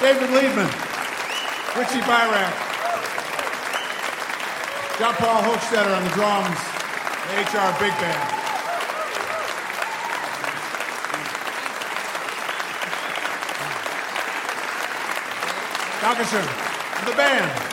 David Liebman, Richie Byrack, John Paul Hochstetter on the drums, the HR Big Band. Dankeschön. The band.